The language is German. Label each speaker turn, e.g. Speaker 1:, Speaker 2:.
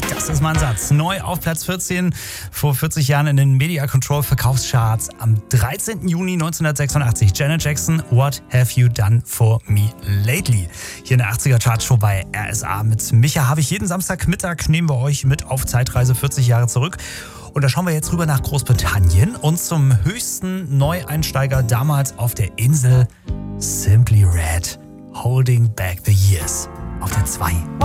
Speaker 1: Das ist mein Satz. Neu auf Platz 14, vor 40 Jahren in den Media Control Verkaufscharts. Am 13. Juni 1986. Janet Jackson, What Have You Done For Me Lately? Hier in der 80er Chartshow bei RSA mit Micha habe ich jeden Samstagmittag, nehmen wir euch mit auf Zeitreise 40 Jahre zurück. Und da schauen wir jetzt rüber nach Großbritannien und zum höchsten Neueinsteiger damals auf der Insel, Simply Red, Holding Back the Years, auf der 2.